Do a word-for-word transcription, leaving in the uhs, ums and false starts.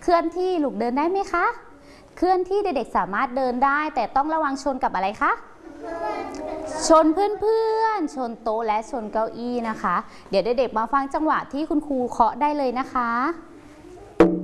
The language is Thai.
เคลื่อนที่ลูกเดินได้ไหมคะเคลื่อนที่เด็กๆสามารถเดินได้แต่ต้องระวังชนกับอะไรคะชนเพื่อนๆชนโต๊ะและชนเก้าอี้นะคะเดี๋ยวเด็กๆมาฟังจังหวะที่คุณครูเคาะได้เลยนะคะ